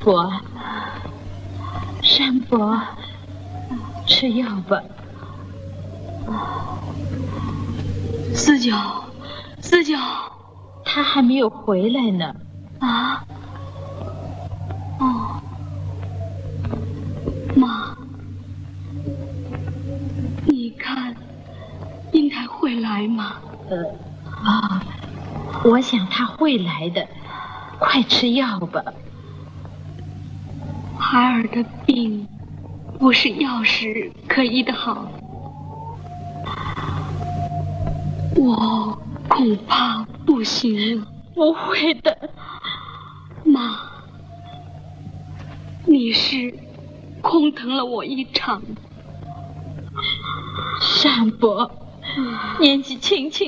伯，山伯，吃药吧。 四九， 他还没有回来呢。 啊？哦，妈，你看，应该会来吗？ 我想他会来的，快吃药吧。 孩儿的病，不是药食可医得好，我恐怕不行了。 不会的， 妈，你是空疼了我一场。 山伯，年纪轻轻